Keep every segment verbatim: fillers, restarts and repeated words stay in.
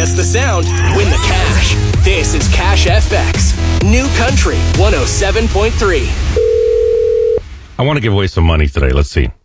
Guess the sound, win the cash. This is Cash F X. New Country one oh seven point three. I want to give away some money today. Let's see.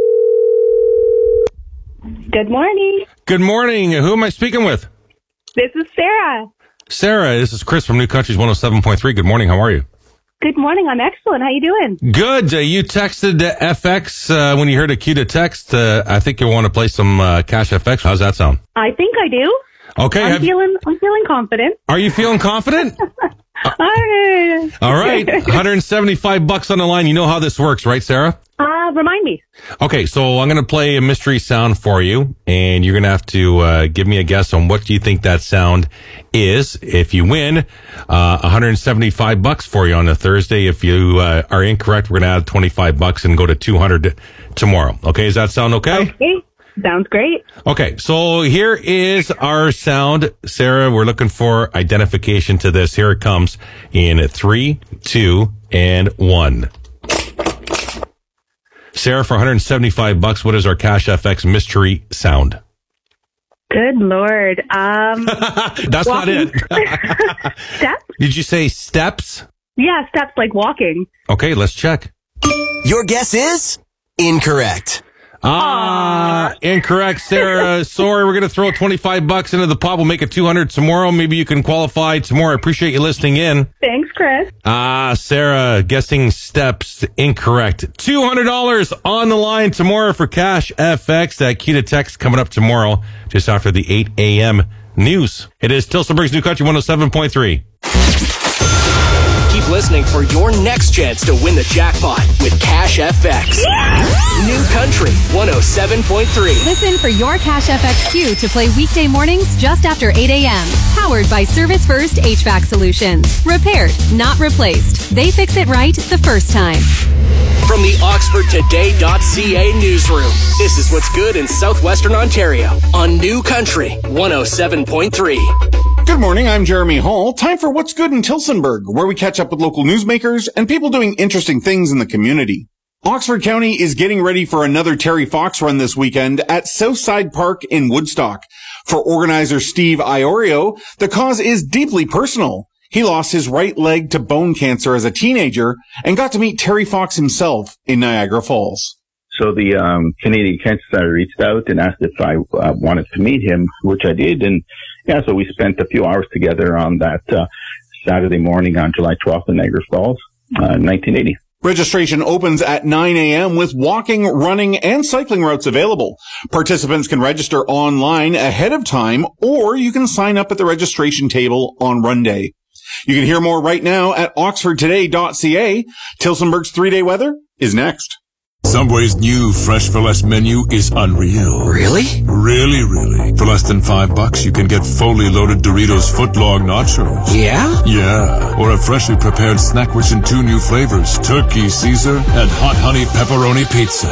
Good morning. Good morning. Who am I speaking with? This is Sarah. Sarah, this is Chris from New Country's one oh seven point three. Good morning. How are you? Good morning. I'm excellent. How you doing? Good. Uh, you texted uh, F X uh, when you heard a cue to text. Uh, I think you want to play some uh, Cash F X. How's that sound? I think I do. Okay. I'm have, feeling. I'm feeling confident. Are you feeling confident? uh, All right. one hundred seventy-five bucks on the line. You know how this works, right, Sarah? uh, remind me. Okay, so I'm going to play a mystery sound for you, and you're going to have to uh, give me a guess on what you think that sound is. If you win, uh, one hundred seventy-five bucks for you on a Thursday. If you uh, are incorrect, we're going to add twenty-five bucks and go to two hundred tomorrow. Okay, does that sound okay? Okay. Sounds great. Okay, so here is our sound. Sarah, we're looking for identification to this. Here it comes in three, two, and one. Sarah, for one hundred seventy-five bucks, what is our Cash F X mystery sound? Good Lord. Um, That's walking. not it. Steps? Did you say steps? Yeah, steps like walking. Okay, let's check. Your guess is incorrect. Ah, incorrect, Sarah. Sorry, we're going to throw twenty-five bucks into the pot. We'll make it two hundred tomorrow. Maybe you can qualify tomorrow. I appreciate you listening in. Thanks, Chris. Ah, Sarah, guessing steps incorrect. two hundred dollars on the line tomorrow for Cash F X. That key to text coming up tomorrow just after the eight a.m. news. It is Tilsonburg's New Country one oh seven point three. Keep listening for your next chance to win the jackpot with Cash F X. Yeah! New Country one oh seven point three. Listen for your Cash F X cue to play weekday mornings just after eight a.m. Powered by Service First H V A C Solutions. Repaired, not replaced. They fix it right the first time. From the Oxford Today dot C A newsroom, this is what's good in southwestern Ontario on New Country one oh seven point three. Good morning, I'm Jeremy Hall. Time for What's Good in Tilsonburg, where we catch up with local newsmakers and people doing interesting things in the community. Oxford County is getting ready for another Terry Fox run this weekend at Southside Park in Woodstock. For organizer Steve Iorio, the cause is deeply personal. He lost his right leg to bone cancer as a teenager and got to meet Terry Fox himself in Niagara Falls. So the um, Canadian Cancer Center reached out and asked if I uh, wanted to meet him, which I did. And yeah, so we spent a few hours together on that uh, Saturday morning on July twelfth in Niagara Falls, uh, nineteen eighty. Registration opens at nine a.m. with walking, running, and cycling routes available. Participants can register online ahead of time, or you can sign up at the registration table on run day. You can hear more right now at oxford today dot c a. Tilsonburg's three-day weather is next. Subway's new Fresh for Less menu is unreal. Really? Really, really. For less than five bucks, you can get fully loaded Doritos footlong nachos. Yeah? Yeah. Or a freshly prepared snack rich in two new flavors, turkey Caesar and hot honey pepperoni pizza.